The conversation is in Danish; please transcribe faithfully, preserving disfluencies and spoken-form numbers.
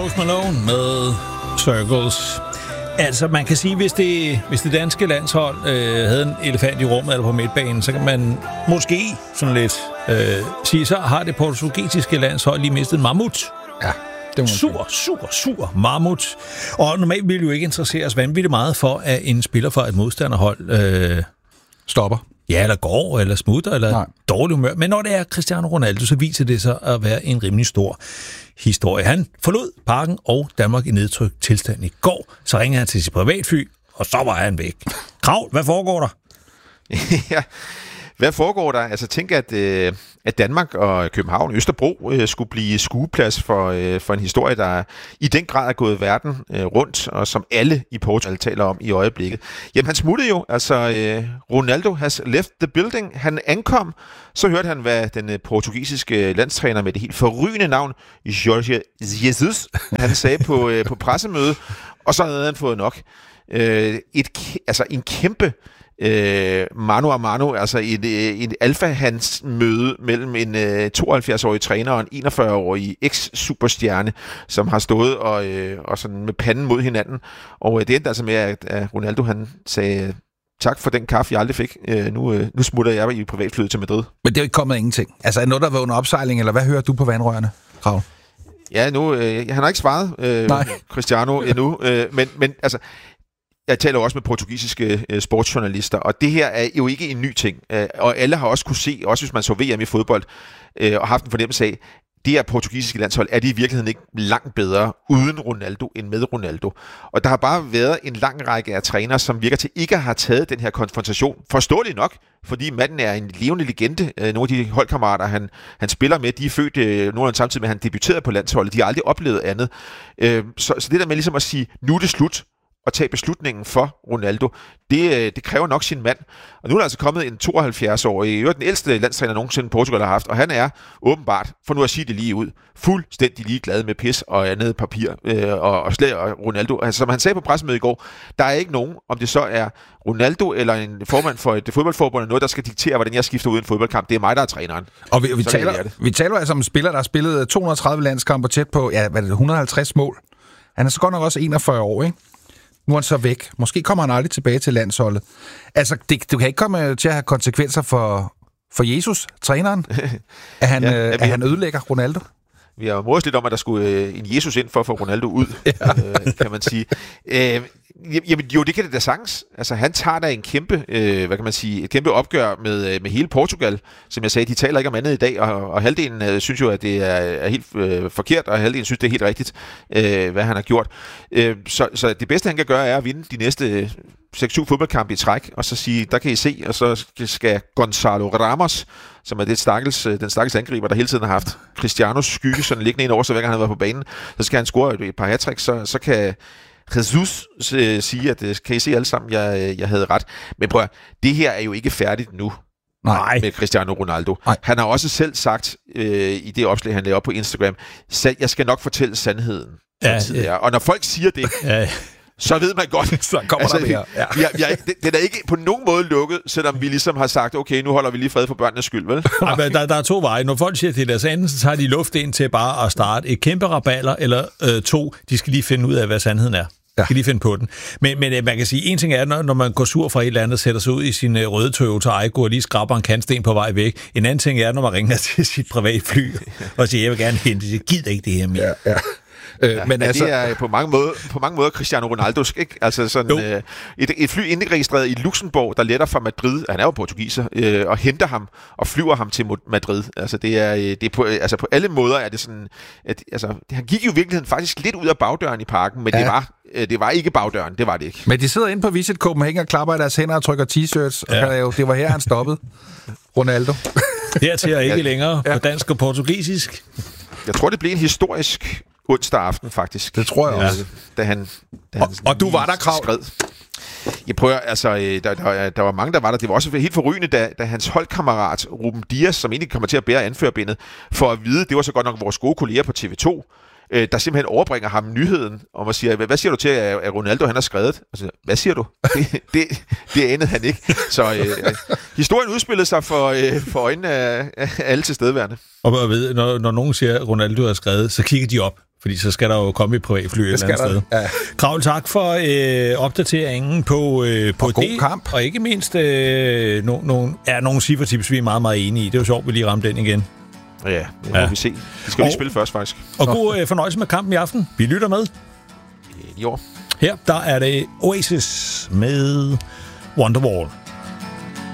Post Malone med Circles. Altså, man kan sige, hvis det, hvis det danske landshold øh, havde en elefant i rummet eller på midtbanen, så kan man måske sådan lidt øh, sige, så har det portugisiske landshold lige mistet en mammut. Ja. Det sur, sur, sur mammut. Og normalt ville jo ikke interessere os vanvittigt meget for, at en spiller fra et modstanderhold øh, stopper. Ja, eller går, eller smutter, eller Nej. dårlig humør. Men når det er Cristiano Ronaldo, så viser det sig at være en rimelig stor historie. Han forlod parken og Danmark i nedtrykt tilstand i går. Så ringede han til sit privatfly, og så var han væk. Krav, hvad foregår der? ja, hvad foregår der? Altså tænk, at, øh, at Danmark og København, Østerbro, øh, skulle blive skueplads for, øh, for en historie, der i den grad er gået verden øh, rundt, og som alle i Portugal taler om i øjeblikket. Jamen han smuttede jo, altså øh, Ronaldo has left the building. Han ankom, så hørte han, hvad den øh, portugisiske landstræner med det helt forrygende navn, Jorge Jesus, han sagde på, øh, på pressemøde, og så havde han fået nok. Øh, et, altså en kæmpe Øh, mano a mano, altså et, et alfa-hans-møde mellem en øh, tooghalvfjerds-årig træner og en enogfyrre-årig eks-superstjerne, som har stået og, øh, og sådan med panden mod hinanden. Og øh, det endte altså med, at, at Ronaldo han sagde, tak for den kaffe, jeg aldrig fik. Øh, nu, øh, nu smutter jeg i privatflyet til Madrid. Men det er jo ikke kommet ingenting. Altså er noget, der var under opsejling, eller hvad hører du på vandrørene, Rav? Ja, nu, øh, han har ikke svaret, øh, Cristiano, endnu, øh, men, men altså jeg taler jo også med portugisiske øh, sportsjournalister, og det her er jo ikke en ny ting. Øh, og alle har også kunne se, også hvis man så V M i fodbold, øh, og haft en fornemmelse af, det her portugisiske landshold, er de i virkeligheden ikke langt bedre uden Ronaldo end med Ronaldo. Og der har bare været en lang række af trænere, som virker til ikke at have taget den her konfrontation. Forståeligt nok, fordi manden er en levende legende. Øh, nogle af de holdkammerater, han, han spiller med, de er født øh, nogle samtidig med, at han debuterede på landsholdet. De har aldrig oplevet andet. Øh, så, så det der med ligesom at sige, nu er det slut, at tage beslutningen for Ronaldo, det, det kræver nok sin mand. Og nu er der altså kommet en tooghalvfjerds-årig, i øvrigt den ældste landstræner nogensinde Portugal har haft, og han er åbenbart, for nu at sige det lige ud, fuldstændig ligeglad med pis og andet papir, øh, og, og slet og Ronaldo. Altså, som han sagde på pressemødet i går, der er ikke nogen, om det så er Ronaldo eller en formand for et fodboldforbund, noget, der skal diktere, hvordan jeg skifter ud i en fodboldkamp. Det er mig, der er træneren. Og vi, vi, taler, vi taler altså om en spiller, der har spillet to hundrede og tredive landskampe tæt på, ja, hvad er det, et hundrede og halvtreds mål. Han er så godt nok også enogfyrre år, ikke? Nu er han så væk. Måske kommer han aldrig tilbage til landsholdet. Altså, det, du kan ikke komme til at have konsekvenser for, for Jesus, træneren, at han, ja, øh, at han ødelægger Ronaldo. Vi har jo mordet lidt om, at der skulle øh, en Jesus ind for at få Ronaldo ud, ja. øh, kan man sige. Øh, jamen, jo, det kan det da sagtens. Altså, han tager da en kæmpe, øh, hvad kan man sige, et kæmpe opgør med, med hele Portugal. Som jeg sagde, de taler ikke om andet i dag, og, og halvdelen øh, synes jo, at det er, er helt øh, forkert, og halvdelen synes, det er helt rigtigt, øh, hvad han har gjort. Øh, så, så det bedste, han kan gøre, er at vinde de næste seks syv fodboldkampe i træk, og så sige, der kan I se, og så skal Gonzalo Ramos, som er det stakkels, den stakkels angriber, der hele tiden har haft Cristianos skygge, sådan liggende ind over, så hver gang han har været på banen, så skal han score et par hat-tricks, så, så kan Jesus øh, sige, at kan I se alle sammen, jeg, jeg havde ret. Men prøv, det her er jo ikke færdigt nu. Nej. Med Cristiano Ronaldo. Nej. Han har også selv sagt øh, i det opslag, han lavede op på Instagram, jeg skal nok fortælle sandheden. Ja, ja. Og når folk siger det, ja. Så ved man godt, så kommer altså, der mere. Ja. Vi er, vi er, det, den er ikke på nogen måde lukket, selvom vi ligesom har sagt, okay, nu holder vi lige fred for børnenes skyld, vel? Ja, men der, der er to veje. Når folk siger til deres anden, så tager de luft ind til bare at starte et kæmpe raballer, eller øh, to, de skal lige finde ud af, hvad sandheden er. Ja. Skal lige finde på den. Men, men man kan sige, en ting er, når, når man går sur fra et eller andet, sætter sig ud i sin røde Toyota Aygo og lige skraber en kantsten på vej væk. En anden ting er, når man ringer til sit privatfly og siger, jeg vil gerne hente det. Jeg gider ikke det her mere. Ja, ja. Øh, ja, men altså, det er på mange måder, på mange måder Cristiano Ronaldosk, ikke? Altså sådan øh, et, et fly indregistreret i Luxembourg, der letter fra Madrid, han er jo portugiser, øh, og henter ham og flyver ham til Madrid. Altså det er, det er på, altså på alle måder er det sådan, at altså han gik jo i virkeligheden faktisk lidt ud af bagdøren i parken, men ja. det var det var ikke bagdøren, det var det ikke. Men de sidder inde på Visit Copenhagen og klapper i deres hænder og trykker t-shirts, ja. og jo, det var her han stoppede. Ronaldo. Dertil er ikke ja. længere på dansk og portugisisk. Jeg tror det blev en historisk onsdag aften, faktisk. Det tror jeg også. Øh, da han, da og, han og du var der, Krav? Skred. Jeg prøver, altså, der, der, der var mange, der var der. Det var også helt forrygende, da, da hans holdkammerat, Ruben Dias, som egentlig kommer til at bære anførerbindet, for at vide, det var så godt nok vores gode kolleger på T V to, øh, der simpelthen overbringer ham nyheden, om at sige, hvad siger du til, at Ronaldo han har skrevet? Altså, hvad siger du? Det, det, det anede han ikke. Så øh, historien udspillede sig for, øh, for øjnene af, af alle tilstedeværende. Og ved, når, når nogen siger, at Ronaldo har skrevet, så kigger de op. Fordi så skal der jo komme et privatfly et eller andet sted. Ja. Kravl, tak for øh, opdateringen på, øh, på og god det. kamp. Og ikke mindst øh, no, no, ja, nogle cifretips, vi er meget, meget enige i. Det er jo sjovt, vi lige ramte den igen. Ja, det må ja. vi se. De skal jo lige spille først, faktisk. Og god øh, fornøjelse med kampen i aften. Vi lytter med. I år. Her, der er det Oasis med Wonderwall.